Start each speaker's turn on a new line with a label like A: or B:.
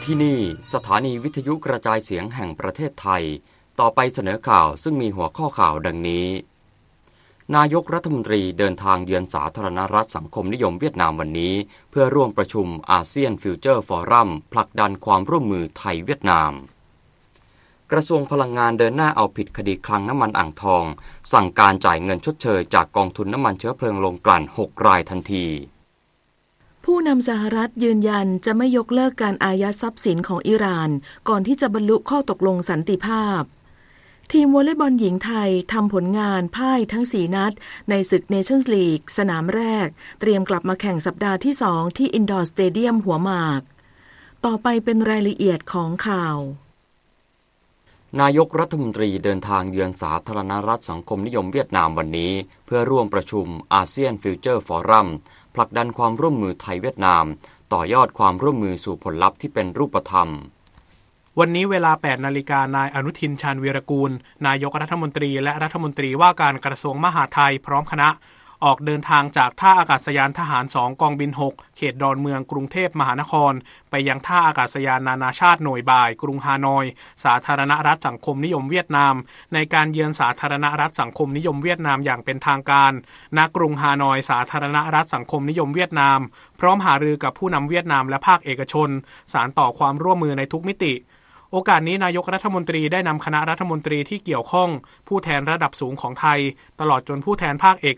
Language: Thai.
A: ที่นี่สถานีวิทยุกระจายเสียงแห่งประเทศไทยต่อไปเสนอข่าวซึ่งมีหัวข้อข่าวดังนี้นายกรัฐมนตรีเดินทางเยือนสาธารณรัฐสังคมนิยมเวียดนามวันนี้เพื่อร่วมประชุมอาเซียนฟิวเจอร์ฟอรัมผลักดันความร่วมมือไทยเวียดนามกระทรวงพลังงานเดินหน้าเอาผิดคดีคลังน้ำมันอ่างทองสั่งการจ่ายเงินชดเชยจากกองทุนน้ำมันเชื้อเพลิงโรงกลั่น6 รายทันที
B: ผู้นำสหรัฐยืนยันจะไม่ยกเลิกการอายัดทรัพย์สินของอิหร่านก่อนที่จะบรรลุข้อตกลงสันติภาพทีมวอลเลย์บอลหญิงไทยทำผลงานพ่ายทั้ง4 นัดในศึกเนชั่นส์ลีกสนามแรกเตรียมกลับมาแข่งสัปดาห์ที่2ที่อินดอร์สเตเดียมหัวหมากต่อไปเป็นรายละเอียดของข่าวน
A: ายกรัฐมนตรีเดินทางเยือนสาธารณรัฐสังคมนิยมเวียดนามวันนี้เพื่อร่วมประชุมอาเซียนฟิวเจอร์ฟอรัมผลักดันความร่วมมือไทยเวียดนามต่อยอดความร่วมมือสู่ผลลัพธ์ที่เป็นรูปธรรม
C: วันนี้เวลา 8 นาฬิกานายอนุทินชาญวีรกูลนายกรัฐมนตรีและรัฐมนตรีว่าการกระทรวงมหาดไทยพร้อมคณะออกเดินทางจากท่าอากาศยานทหาร2กองบิน6เขตดอนเมืองกรุงเทพมหานครไปยังท่าอากาศยานนานาชาติหน่วยบ่ายกรุงฮานอยสาธารณรัฐสังคมนิยมเวียดนามในการเยือนสาธารณรัฐสังคมนิยมเวียดนามอย่างเป็นทางการณกรุงฮานอยสาธารณรัฐสังคมนิยมเวียดนามพร้อมหารือกับผู้นำเวียดนามและภาคเอกชนสานต่อความร่วมมือในทุกมิติโอกาสนี้นายกรัฐมนตรีได้นำคณะรัฐมนตรีที่เกี่ยวข้องผู้แทนระดับสูงของไทยตลอดจนผู้แทนภาคเอก